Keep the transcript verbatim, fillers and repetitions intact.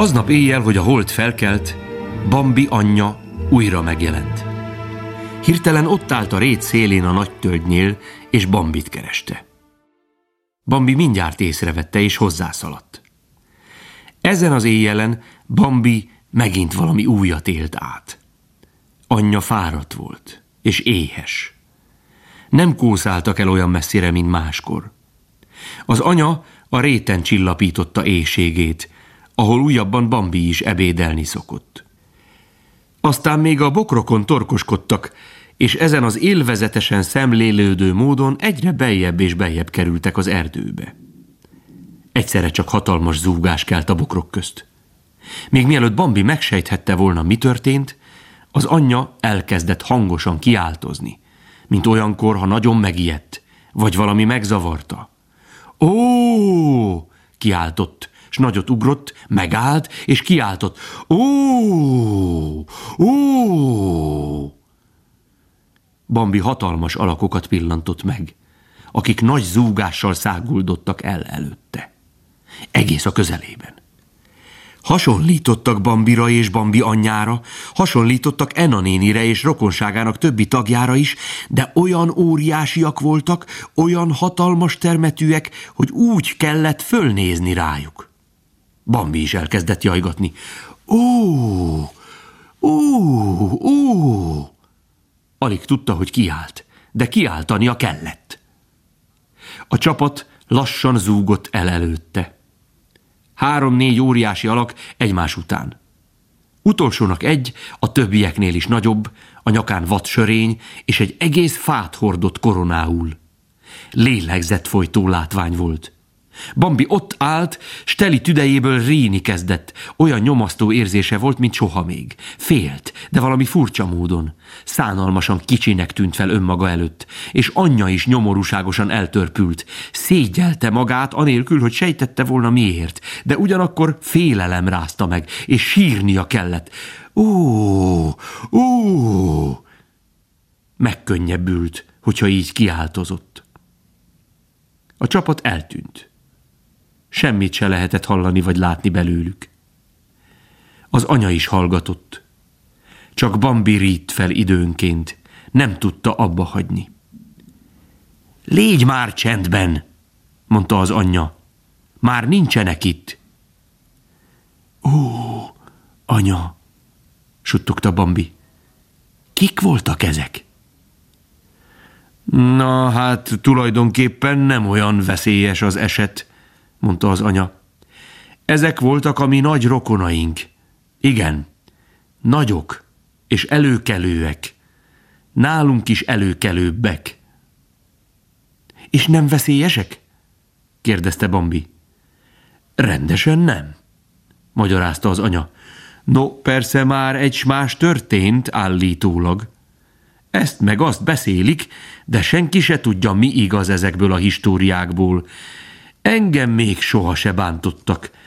Aznap éjjel, hogy a hold felkelt, Bambi anyja újra megjelent. Hirtelen ott állt a rét szélén a nagy tölgynél, és Bambit kereste. Bambi mindjárt észrevette, és hozzászaladt. Ezen az éjjelen Bambi megint valami újat élt át. Anyja fáradt volt, és éhes. Nem kószáltak el olyan messzire, mint máskor. Az anya a réten csillapította éhségét, ahol újabban Bambi is ebédelni szokott. Aztán még a bokrokon torkoskodtak, és ezen az élvezetesen szemlélődő módon egyre beljebb és beljebb kerültek az erdőbe. Egyszerre csak hatalmas zúgás kelt a bokrok közt. Még mielőtt Bambi megsejthette volna, mi történt, az anyja elkezdett hangosan kiáltozni, mint olyankor, ha nagyon megijedt, vagy valami megzavarta. Ó! Kiáltott, s nagyot ugrott, megállt, és kiáltott. Ó! Ó! Bambi hatalmas alakokat pillantott meg, akik nagy zúgással száguldottak el előtte. Egész a közelében. Hasonlítottak Bambira és Bambi anyjára, hasonlítottak Enna nénire és rokonságának többi tagjára is, de olyan óriásiak voltak, olyan hatalmas termetűek, hogy úgy kellett fölnézni rájuk. Bambi is elkezdett jajgatni. Ó, ó, ó! Alig tudta, hogy kiállt, de kiáltania kellett. A csapat lassan zúgott el előtte. Három-négy óriási alak egymás után. Utolsónak egy, a többieknél is nagyobb, a nyakán vadsörény, és egy egész fát hordott koronául. Lélegzetfolytó látvány volt. Bambi ott állt, s teli tüdejéből ríni kezdett. Olyan nyomasztó érzése volt, mint soha még. Félt, de valami furcsa módon. Szánalmasan kicsinek tűnt fel önmaga előtt, és anyja is nyomorúságosan eltörpült. Szégyelte magát, anélkül, hogy sejtette volna miért, de ugyanakkor félelem rázta meg, és sírnia kellett. Ó, ó! Megkönnyebbült, hogyha így kiáltozott. A csapat eltűnt. Semmit se lehetett hallani vagy látni belőlük. Az anya is hallgatott. Csak Bambi rídt fel időnként, nem tudta abba hagyni. Légy már csendben, mondta az anyja. Már nincsenek itt. Ó, anya, suttogta Bambi. Kik voltak ezek? Na hát tulajdonképpen nem olyan veszélyes az eset, mondta az anya. Ezek voltak a mi nagy rokonaink. Igen, nagyok és előkelőek. Nálunk is előkelőbbek. És nem veszélyesek? kérdezte Bambi. Rendesen nem, magyarázta az anya. No, persze már egy más történt állítólag. Ezt meg azt beszélik, de senki se tudja, mi igaz ezekből a históriákból. Engem még soha se bántottak,